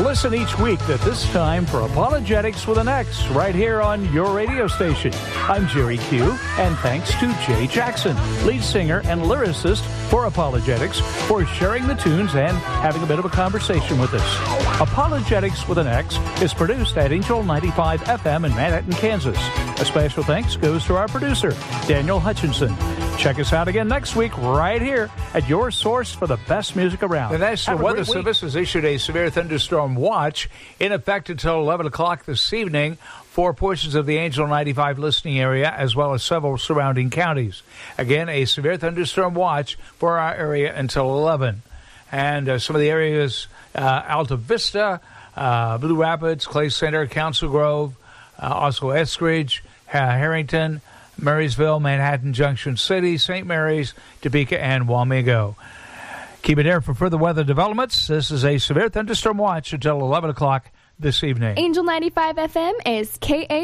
Listen each week at this time for Apologetics with an X right here on your radio station. I'm Jerry Q, and thanks to Jay Jackson, lead singer and lyricist for Apologetics, for sharing the tunes and having a bit of a conversation with us. Apologetics with an X is produced at Angel 95 FM in Manhattan, Kansas. A special thanks goes to our producer, Daniel Hutchinson. Check us out again next week right here at your source for the best music around. The National Weather Service has issued a severe thunderstorm watch in effect until 11 o'clock this evening for portions of the Angel 95 listening area as well as several surrounding counties. Again, a severe thunderstorm watch for our area until 11. And some of the areas, Alta Vista, Blue Rapids, Clay Center, Council Grove, also Eskridge, Harrington, Marysville, Manhattan Junction City, St. Mary's, Topeka, and Wamego. Keep it there for further weather developments. This is a severe thunderstorm watch until 11 o'clock this evening. Angel 95 FM is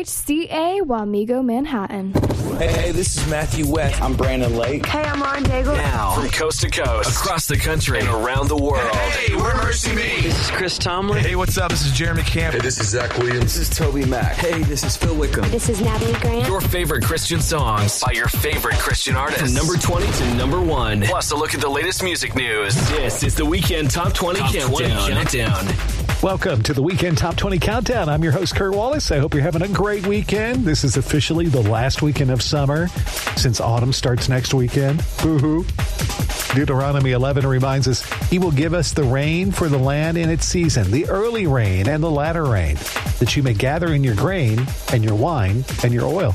KHCA, Wamego, Manhattan. Hey, this is Matthew West. I'm Brandon Lake. Hey, I'm Lauren Daigle. Now, from coast to coast, across the country, and around the world. Hey, we're Mercy Me. This is Chris Tomlin. Hey, what's up? This is Jeremy Camp. Hey, this is Zach Williams. This is Toby Mac. Hey, this is Phil Wickham. This is Natalie Grant. Your favorite Christian songs by your favorite Christian artists. From number 20 to number 1. Plus, a look at the latest music news. This is the Weekend Top 20 Countdown. Welcome to the Weekend Top 20 Countdown. I'm your host, Kurt Wallace. I hope you're having a great weekend. This is officially the last weekend of summer since autumn starts next weekend. Boo-hoo. Deuteronomy 11 reminds us, He will give us the rain for the land in its season, the early rain and the latter rain, that you may gather in your grain and your wine and your oil.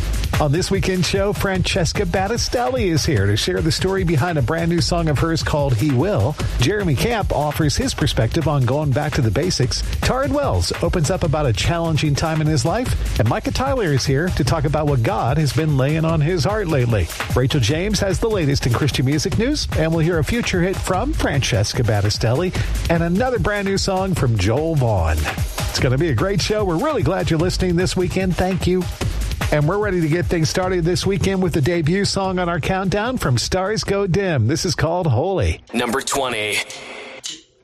On this weekend show, Francesca Battistelli is here to share the story behind a brand new song of hers called He Will. Jeremy Camp offers his perspective on going back to the basics. Taryn Wells opens up about a challenging time in his life. And Micah Tyler is here to talk about what God has been laying on his heart lately. Rachel James has the latest in Christian music news. And we'll hear a future hit from Francesca Battistelli and another brand new song from Joel Vaughn. It's going to be a great show. We're really glad you're listening this weekend. Thank you. And we're ready to get things started this weekend with the debut song on our countdown from Stars Go Dim. This is called Holy. Number 20.